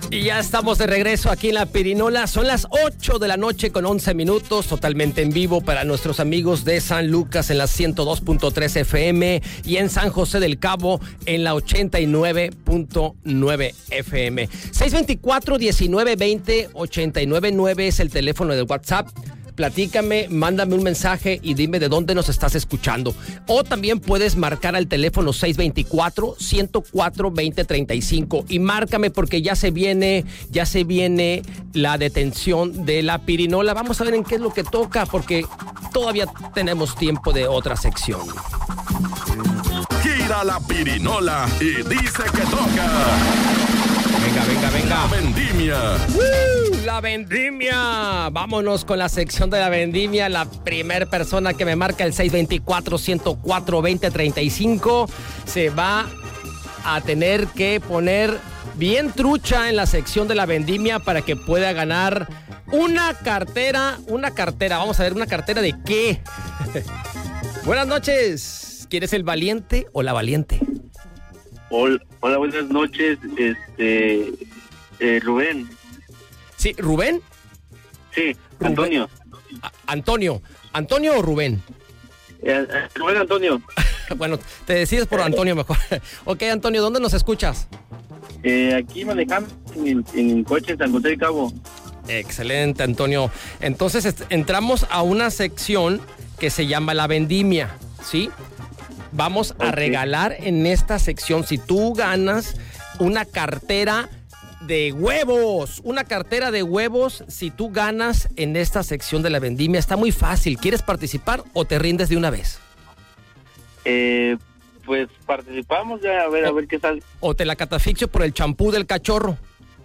Y ya estamos de regreso aquí en La Pirinola. Son las 8 de la noche con 11 minutos, totalmente en vivo para nuestros amigos de San Lucas en la 102.3 FM y en San José del Cabo en la 89.9 FM. 624-1920-899 es el teléfono de WhatsApp. Platícame, mándame un mensaje y dime de dónde nos estás escuchando. O también puedes marcar al teléfono 624-104-2035 y márcame porque ya se viene la detención de La Pirinola. Vamos a ver en qué es lo que toca porque todavía tenemos tiempo de otra sección. Gira la pirinola y dice que toca. Venga. La vendimia. La vendimia. Vámonos con la sección de la vendimia. La primer persona que me marca el 624-104-2035 se va a tener que poner bien trucha en la sección de la vendimia para que pueda ganar una cartera. Vamos a ver, ¿una cartera de qué? Buenas noches. ¿Quieres el valiente o la valiente? Hola, buenas noches, Rubén. Sí, ¿Rubén? Sí, Rubén. Antonio. ¿Antonio o Rubén? Rubén Antonio. Bueno, te decides por Antonio mejor. Ok, Antonio, ¿dónde nos escuchas? Aquí manejando en coche en San José del Cabo. Excelente, Antonio. Entonces entramos a una sección que se llama La Vendimia, ¿sí? Vamos a regalar en esta sección, si tú ganas, una cartera de huevos. Una cartera de huevos si tú ganas en esta sección de La Vendimia. Está muy fácil. ¿Quieres participar o te rindes de una vez? Pues participamos ya, a ver qué tal. ¿O te la catafixio por el champú del cachorro?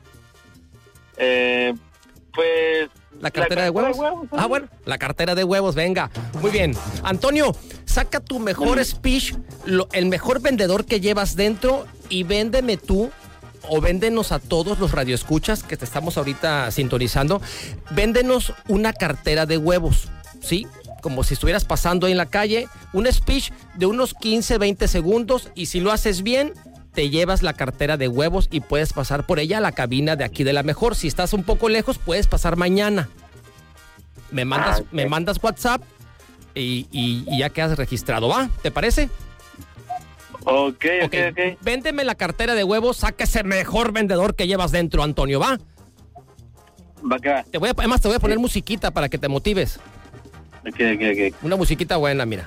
Pues... ¿La cartera de huevos? Ah, bueno, la cartera de huevos, venga. Muy bien. Antonio, saca tu mejor speech, el mejor vendedor que llevas dentro y véndeme tú o véndenos a todos los radioescuchas que te estamos ahorita sintonizando. Véndenos una cartera de huevos, ¿sí? Como si estuvieras pasando ahí en la calle, un speech de unos 15, 20 segundos y si lo haces bien, te llevas la cartera de huevos y puedes pasar por ella a la cabina de aquí de La Mejor. Si estás un poco lejos, puedes pasar mañana. Me mandas WhatsApp y ya quedas registrado, ¿va? ¿Te parece? Ok. Véndeme la cartera de huevos, saca ese mejor vendedor que llevas dentro, Antonio, ¿va? Va acá. Además te voy a poner musiquita para que te motives. Ok. Una musiquita buena, mira.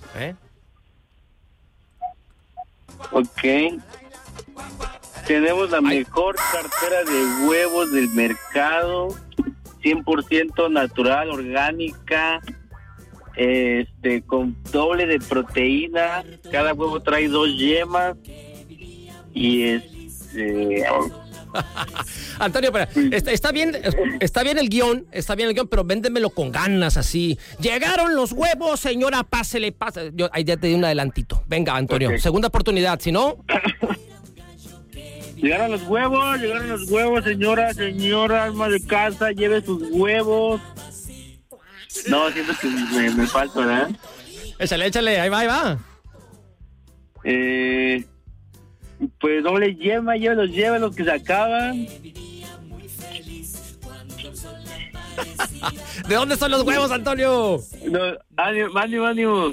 Ok. Tenemos la mejor cartera de huevos del mercado, 100% natural, orgánica, con doble de proteína. Cada huevo trae 2 yemas y Antonio, pero está bien el guión, pero véndemelo con ganas así. Llegaron los huevos, señora, pásele. Yo ahí ya te di un adelantito. Venga, Antonio, okay. Segunda oportunidad, si no. Llegaron los huevos, señora, ama de casa, lleve sus huevos. No, siento que me falta, ¿verdad? Échale, ahí va. Pues doble yema, lleve los que se acaban. ¿De dónde son los huevos, Antonio? No, ánimo.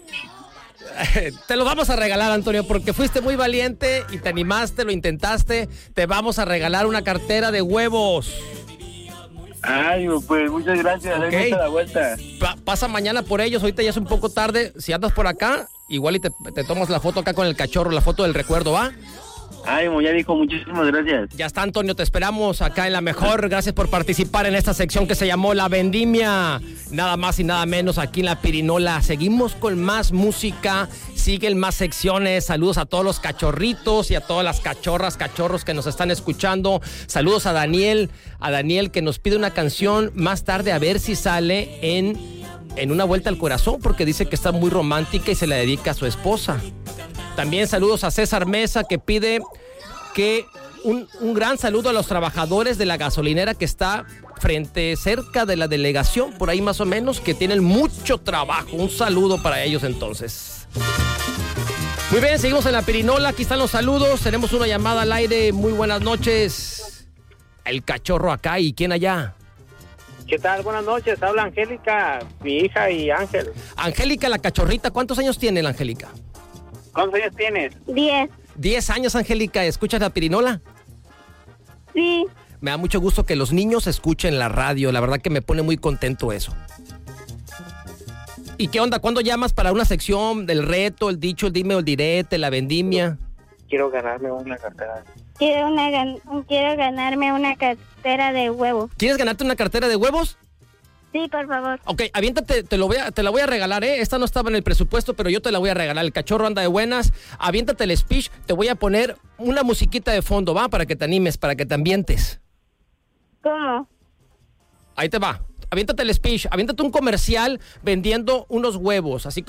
Te los vamos a regalar, Antonio, porque fuiste muy valiente y te animaste, lo intentaste. Te vamos a regalar una cartera de huevos. Ánimo, pues, muchas gracias. Okay. La vuelta. Pasa mañana por ellos, ahorita ya es un poco tarde. Si andas por acá, igual y te tomas la foto acá con el cachorro, la foto del recuerdo, ¿va? Ánimo, ya dijo, muchísimas gracias. Ya está, Antonio, te esperamos acá en La Mejor. Gracias por participar en esta sección que se llamó La Vendimia. Nada más y nada menos aquí en La Pirinola. Seguimos con más música, siguen más secciones. Saludos a todos los cachorritos y a todas las cachorros que nos están escuchando. Saludos a Daniel que nos pide una canción más tarde a ver si sale en Una Vuelta al Corazón, porque dice que está muy romántica y se la dedica a su esposa. También saludos a César Mesa, que pide que un gran saludo a los trabajadores de la gasolinera que está cerca de la delegación, por ahí más o menos, que tienen mucho trabajo. Un saludo para ellos entonces. Muy bien, seguimos en La Pirinola, aquí están los saludos. Tenemos una llamada al aire. Muy buenas noches. El Cachorro acá, ¿y quién allá? ¿Qué tal? Buenas noches, habla Angélica, mi hija y Ángel. Angélica, la cachorrita, ¿cuántos años tiene la Angélica? ¿Cuántos años tienes? 10. 10 años, Angélica. ¿Escuchas la pirinola? Sí. Me da mucho gusto que los niños escuchen la radio. La verdad que me pone muy contento eso. ¿Y qué onda? ¿Cuándo llamas para una sección del reto, el dicho, el dime o el direte, la vendimia? Quiero ganarme una cartera. Quiero ganarme una cartera de huevos. ¿Quieres ganarte una cartera de huevos? Sí, por favor. Ok, aviéntate, te la voy a regalar, ¿eh? Esta no estaba en el presupuesto, pero yo te la voy a regalar. El Cachorro anda de buenas. Aviéntate el speech. Te voy a poner una musiquita de fondo, ¿va? Para que te animes, para que te ambientes. ¿Cómo? Ahí te va. Aviéntate el speech. Aviéntate un comercial vendiendo unos huevos. Así